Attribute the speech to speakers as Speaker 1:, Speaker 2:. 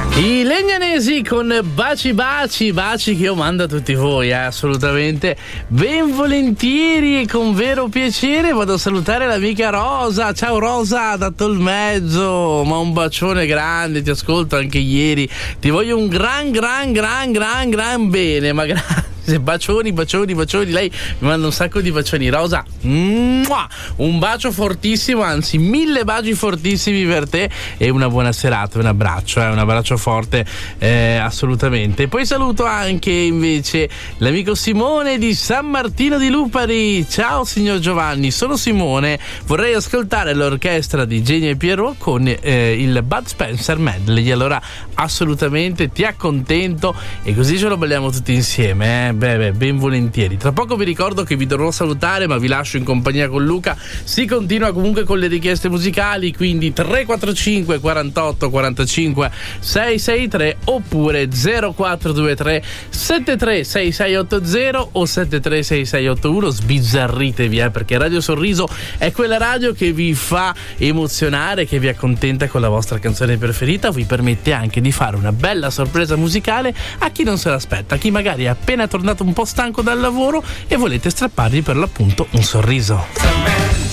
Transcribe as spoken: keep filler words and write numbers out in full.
Speaker 1: I Legnanesi con baci baci, baci che io mando a tutti voi, eh, assolutamente. Ben volentieri e con vero piacere vado a salutare l'amica Rosa. Ciao Rosa, da Tolmezzo, ma un bacione grande, ti ascolto anche ieri. Ti voglio un gran, gran, gran, gran, gran bene, ma grazie. Bacioni, bacioni, bacioni. Lei mi manda un sacco di bacioni. Rosa, mua, un bacio fortissimo, anzi mille baci fortissimi per te e una buona serata, un abbraccio, eh, un abbraccio forte, eh, assolutamente. Poi saluto anche invece l'amico Simone di San Martino di Lupari. Ciao signor Giovanni, sono Simone, vorrei ascoltare l'orchestra di Genio e Pierrot con eh, il Bud Spencer Medley. Allora assolutamente ti accontento e così ce lo balliamo tutti insieme, eh. Beh, beh, ben volentieri. Tra poco vi ricordo che vi dovrò salutare, ma vi lascio in compagnia con Luca. Si continua comunque con le richieste musicali, quindi tre quattro cinque quarantotto quarantacinque seicentosessantatré oppure zero quattro due tre sette tre sei sei otto zero o sette tre sei sei otto uno. Sbizzarritevi, eh, perché Radio Sorriso è quella radio che vi fa emozionare, che vi accontenta con la vostra canzone preferita, vi permette anche di fare una bella sorpresa musicale a chi non se l'aspetta, a chi magari è appena tornato un po' stanco dal lavoro e volete strappargli per l'appunto un sorriso.